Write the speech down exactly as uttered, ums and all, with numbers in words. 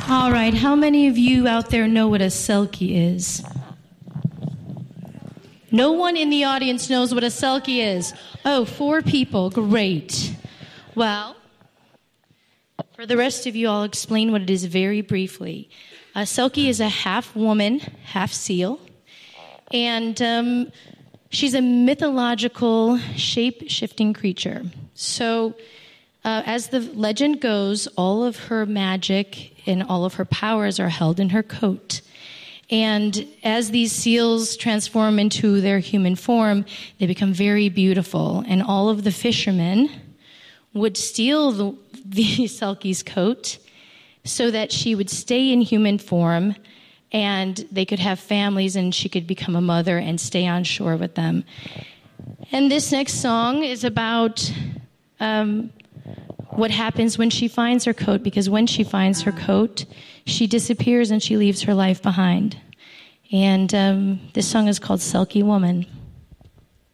All right, how many of you out there know what a selkie is? No one in the audience knows what a selkie is. Oh, four people. Great. Well, for the rest of you, I'll explain what it is very briefly. A selkie is a half woman, half seal. And um, she's a mythological, shape-shifting creature. So, uh, as the legend goes, all of her magic and all of her powers are held in her coat. And as these seals transform into their human form, they become very beautiful. And all of the fishermen would steal the, the selkie's coat so that she would stay in human form and they could have families and she could become a mother and stay on shore with them. And this next song is about um, what happens when she finds her coat, because when she finds her coat, she disappears and she leaves her life behind. And um, this song is called Selkie Woman.